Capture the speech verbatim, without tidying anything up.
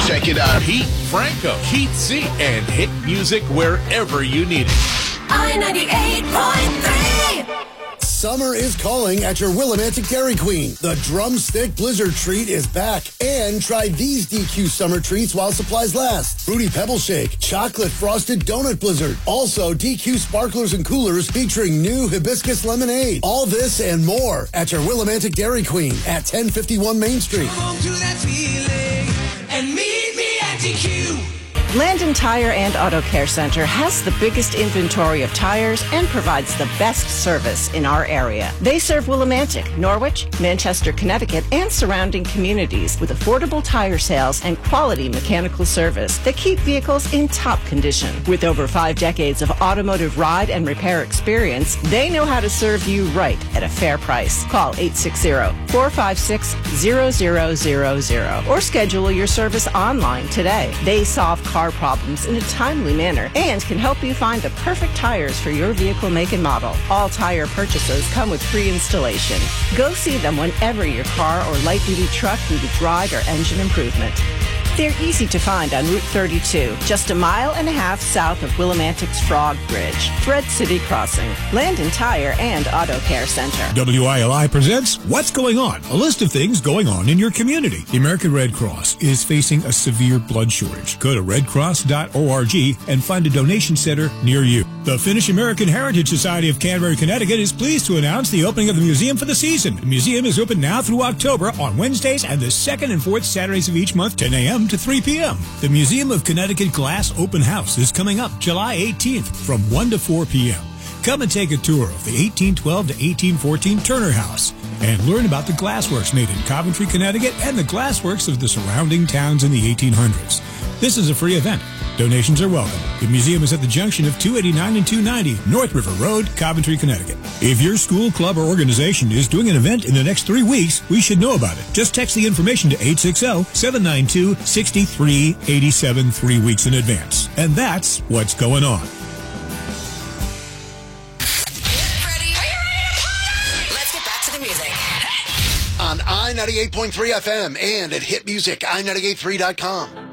Check it out. Pete Franco, Keith Z, and hit music wherever you need it. I ninety-eight point three. Summer is calling at your Willimantic Dairy Queen. The Drumstick Blizzard Treat is back. And try these D Q summer treats while supplies last. Fruity Pebble Shake, Chocolate Frosted Donut Blizzard. Also, D Q Sparklers and Coolers featuring new Hibiscus Lemonade. All this and more at your Willimantic Dairy Queen at ten fifty-one Main Street. Come on to that feeling and meet me at D Q. Landon Tire and Auto Care Center has the biggest inventory of tires and provides the best service in our area. They serve Willimantic, Norwich, Manchester, Connecticut, and surrounding communities with affordable tire sales and quality mechanical service that keep vehicles in top condition. With over five decades of automotive ride and repair experience, they know how to serve you right at a fair price. Call eight six zero, four five six, zero zero zero zero or schedule your service online today. They solve car problems in a timely manner and can help you find the perfect tires for your vehicle make and model. All tire purchases come with free installation. Go see them whenever your car or light-duty truck needs drive or engine improvement. They're easy to find on Route thirty-two, just a mile and a half south of Willimantic's Frog Bridge, Thread City Crossing, Landon Tire and Auto Care Center. W I L I presents What's Going On? A list of things going on in your community. The American Red Cross is facing a severe blood shortage. Go to red cross dot org and find a donation center near you. The Finnish American Heritage Society of Canterbury, Connecticut is pleased to announce the opening of the museum for the season. The museum is open now through October on Wednesdays and the second and fourth Saturdays of each month, ten a.m. to three p.m. The Museum of Connecticut Glass Open House is coming up July eighteenth from one to four p.m. Come and take a tour of the eighteen twelve to eighteen fourteen Turner House and learn about the glassworks made in Coventry, Connecticut and the glassworks of the surrounding towns in the eighteen hundreds. This is a free event. Donations are welcome. The museum is at the junction of two eighty-nine and two ninety, North River Road, Coventry, Connecticut. If your school, club, or organization is doing an event in the next three weeks, we should know about it. Just text the information to eight six zero, seven nine two, six three eight seven three weeks in advance. And that's what's going on. Ready? Are you ready to party? Let's get back to the music. On I ninety-eight point three F M and at hit music I ninety-eight three dot com.